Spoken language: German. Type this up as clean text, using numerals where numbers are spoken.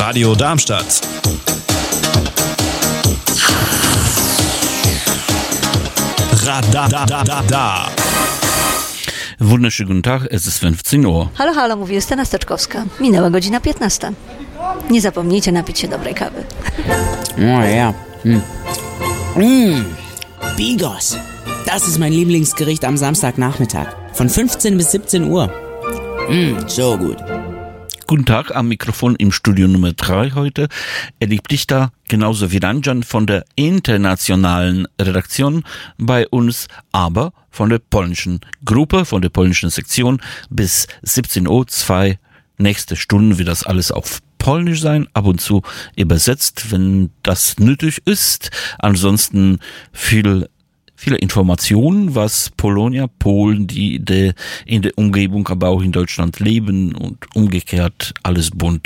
Radio Darmstadt. Radada. Wunderschönen guten Tag, es ist 15 Uhr. Halo, halo, mówi Justyna Steczkowska. Minęła godzina 15. Nie zapomnijcie napić się dobrej kawy. Oh ja. Bigos. Das ist mein Lieblingsgericht am Samstagnachmittag. Von 15 bis 17 Uhr. So gut. Guten Tag, am Mikrofon im Studio Nummer 3 heute. Erlebt Dichter, genauso wie Ranjan von der internationalen Redaktion bei uns, aber von der polnischen Gruppe, von der polnischen Sektion bis 17 Uhr, 2 nächste Stunden wird das alles auf Polnisch sein, ab und zu übersetzt, wenn das nötig ist. Ansonsten viele Informationen, was Polen, die in der Umgebung, aber auch in Deutschland leben und umgekehrt alles bunt